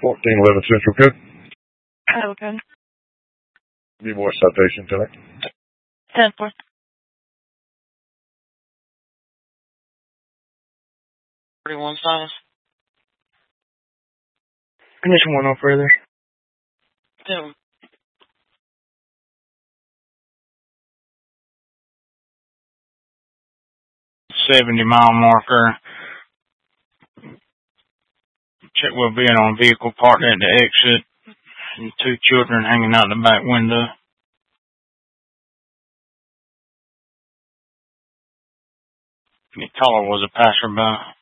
1411 Central Code. Okay. Need more citation tonight. 10-4. One silence. Condition 1 no further. 10. 70-mile marker. Check will be on vehicle parked at the exit and 2 children hanging out the back window. The caller was a passerby.